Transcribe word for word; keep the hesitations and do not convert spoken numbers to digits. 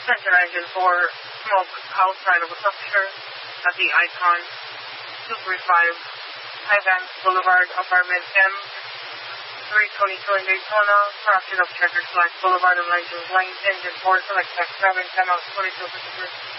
Center engine four, smoke outside of a structure at the Icon two thirty-five Highbanks Boulevard, apartment M three twenty-two in Daytona, fraction of Checkers Slash Boulevard of Legends Lane, engine four, select X seven, ten out twenty-two fifty-three.